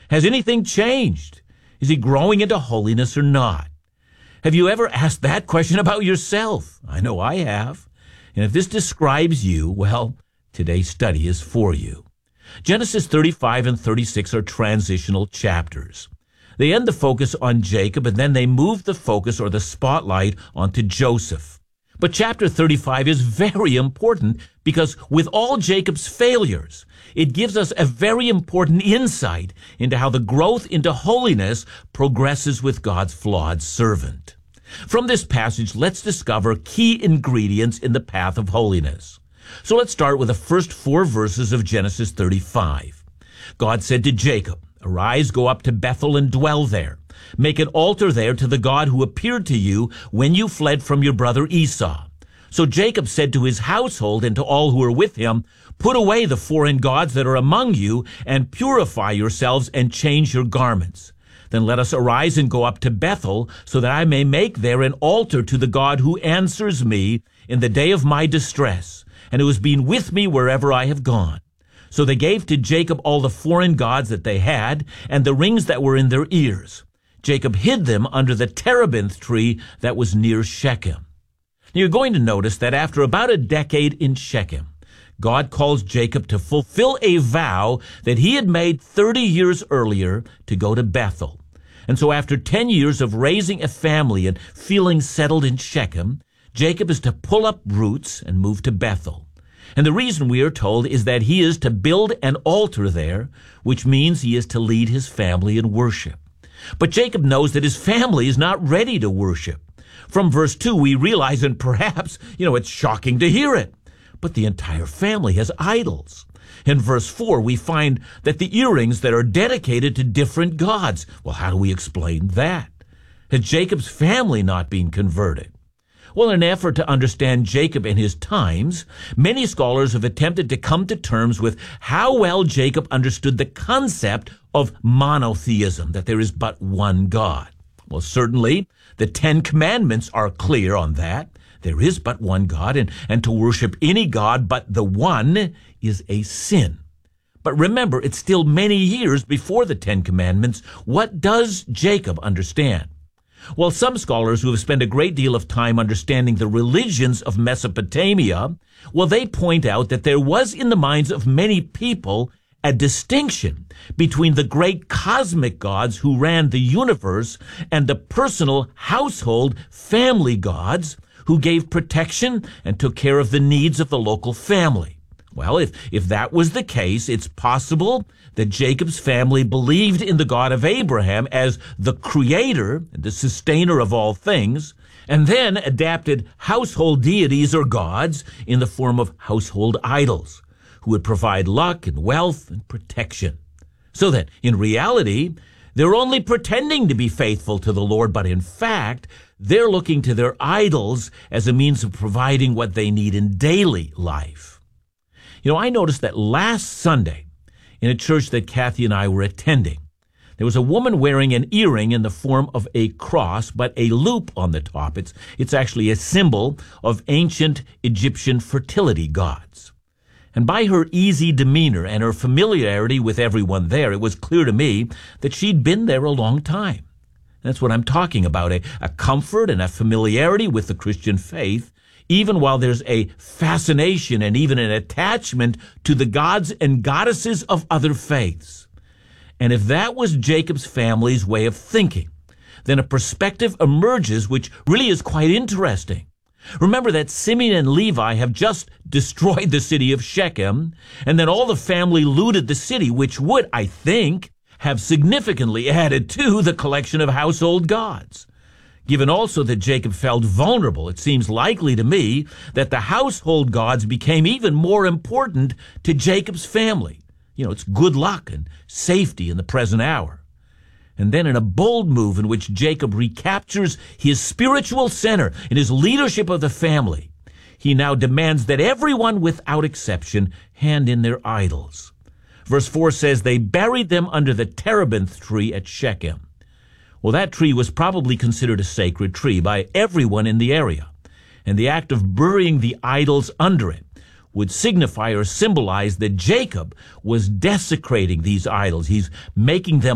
Has anything changed? Is he growing into holiness or not? Have you ever asked that question about yourself? I know I have. And if this describes you, well, today's study is for you. Genesis 35 and 36 are transitional chapters. They end the focus on Jacob, and then they move the focus or the spotlight onto Joseph. But chapter 35 is very important because with all Jacob's failures, it gives us a very important insight into how the growth into holiness progresses with God's flawed servant. From this passage, let's discover key ingredients in the path of holiness. So let's start with the first 4 verses of Genesis 35. God said to Jacob, "Arise, go up to Bethel and dwell there. Make an altar there to the God who appeared to you when you fled from your brother Esau." So Jacob said to his household and to all who were with him, "Put away the foreign gods that are among you and purify yourselves and change your garments. Then let us arise and go up to Bethel, so that I may make there an altar to the God who answers me in the day of my distress, and who has been with me wherever I have gone." So they gave to Jacob all the foreign gods that they had, and the rings that were in their ears. Jacob hid them under the terebinth tree that was near Shechem. You're going to notice that after about a decade in Shechem, God calls Jacob to fulfill a vow that he had made 30 years earlier to go to Bethel. And so after 10 years of raising a family and feeling settled in Shechem, Jacob is to pull up roots and move to Bethel. And the reason we are told is that he is to build an altar there, which means he is to lead his family in worship. But Jacob knows that his family is not ready to worship. From verse 2, we realize, and perhaps, it's shocking to hear it, but the entire family has idols. In verse 4, we find that the earrings that are dedicated to different gods. Well, how do we explain that? Has Jacob's family not been converted? Well, in an effort to understand Jacob and his times, many scholars have attempted to come to terms with how well Jacob understood the concept of monotheism, that there is but one God. Well, certainly, the 10 Commandments are clear on that. There is but one God, and to worship any God but the one is a sin. But remember, it's still many years before the 10 Commandments. What does Jacob understand? Well, some scholars who have spent a great deal of time understanding the religions of Mesopotamia, they point out that there was in the minds of many people a distinction between the great cosmic gods who ran the universe and the personal household family gods who gave protection and took care of the needs of the local family. Well, if that was the case, it's possible that Jacob's family believed in the God of Abraham as the creator and the sustainer of all things, and then adapted household deities or gods in the form of household idols, who would provide luck and wealth and protection. So that, in reality, they're only pretending to be faithful to the Lord, but in fact, they're looking to their idols as a means of providing what they need in daily life. I noticed that last Sunday, in a church that Kathy and I were attending, there was a woman wearing an earring in the form of a cross, but a loop on the top. It's actually a symbol of ancient Egyptian fertility gods. And by her easy demeanor and her familiarity with everyone there, it was clear to me that she'd been there a long time. That's what I'm talking about, a comfort and a familiarity with the Christian faith, even while there's a fascination and even an attachment to the gods and goddesses of other faiths. And if that was Jacob's family's way of thinking, then a perspective emerges which really is quite interesting. Remember that Simeon and Levi have just destroyed the city of Shechem, and then all the family looted the city, which would, I think, have significantly added to the collection of household gods. Given also that Jacob felt vulnerable, it seems likely to me that the household gods became even more important to Jacob's family. It's good luck and safety in the present hour. And then in a bold move in which Jacob recaptures his spiritual center in his leadership of the family, he now demands that everyone without exception hand in their idols. Verse 4 says, they buried them under the terebinth tree at Shechem. Well, that tree was probably considered a sacred tree by everyone in the area, and the act of burying the idols under it would signify or symbolize that Jacob was desecrating these idols. He's making them